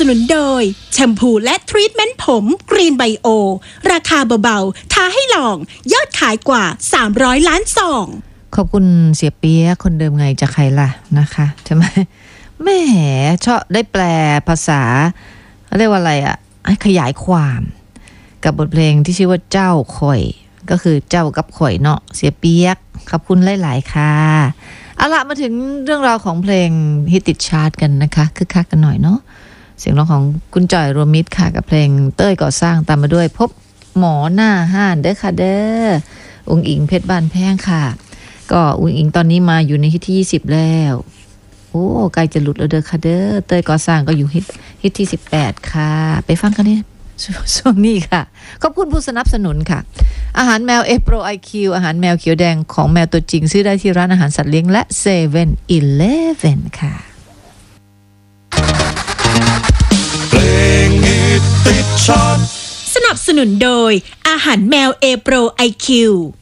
สนุนโดยแชมพูและทรีทเมนต์ผมกรีนไบโอราคาเบาๆท้าให้ลองยอดขายกว่า300ล้านซองขอบคุณเสียเปียคนเดิมไงจะใครล่ะนะคะใช่ไหมแม่ชอบได้แปลภาษาเรียกว่าอะไรอ่ะขยายความกับบทเพลงที่ชื่อว่าเจ้าข่อยก็คือเจ้ากับข่อยเนาะเสียเปียกขอบคุณหลายๆค่ะเอาละมาถึงเรื่องราวของเพลงฮิตติดชาร์ตกันนะคะคึกคักกันหน่อยเนาะเสียงร้องของคุณจ่อยรวมมิตรค่ะกับเพลงเต้ยก่อสร้างตามมาด้วยพบหมอหน้าห้านเด้อค่ะเด้อองค์อิงเพชรบ้านแพงค่ะก็องค์อิงตอนนี้มาอยู่ในฮิตที่20แล้วโอ้ใกล้จะหลุดแล้วเด้อค่ะเด้อเต้ยก่อสร้างก็อยู่ฮิตที่18ค่ะไปฟังกันนี่ช่วงนี้ค่ะขอบคุณผู้สนับสนุนค่ะอาหารแมว Pro IQ อาหารแมวเขียวแดงของแมวตัวจริงซื้อได้ที่ร้านอาหารสัตว์เลี้ยงและ 7-Eleven ค่ะเพลงฮิตติดชาร์ตสนับสนุนโดยอาหารแมว Pro IQ